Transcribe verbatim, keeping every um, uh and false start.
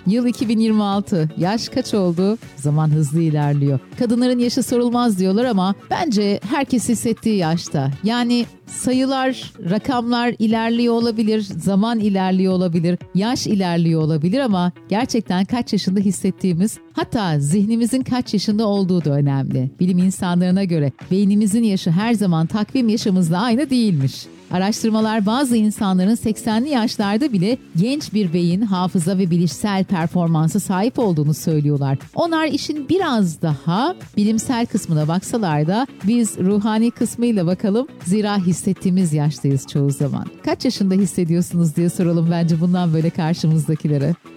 Yıl iki bin yirmi altı. Yaş kaç oldu? Zaman hızlı ilerliyor. Kadınların yaşı sorulmaz diyorlar ama bence herkes hissettiği yaşta. Yani sayılar, rakamlar ilerliyor olabilir, zaman ilerliyor olabilir, yaş ilerliyor olabilir ama gerçekten kaç yaşında hissettiğimiz, hatta zihnimizin kaç yaşında olduğu da önemli. Bilim insanlarına göre beynimizin yaşı her zaman takvim yaşımızla aynı değilmiş. Araştırmalar bazı insanların seksenli yaşlarda bile genç bir beyin, hafıza ve bilişsel performansa sahip olduğunu söylüyorlar. Onlar işin biraz daha bilimsel kısmına baksalar da biz ruhani kısmıyla bakalım. Zira hissettiğimiz yaştayız çoğu zaman. Kaç yaşında hissediyorsunuz diye soralım bence bundan böyle karşımızdakilere.